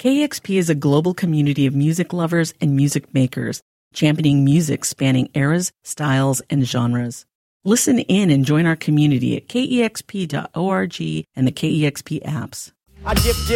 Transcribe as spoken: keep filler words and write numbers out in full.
K E X P is a global community of music lovers and music makers, championing music spanning eras, styles, and genres. Listen in and join our community at K E X P dot org and the K E X P apps. I dip, dip.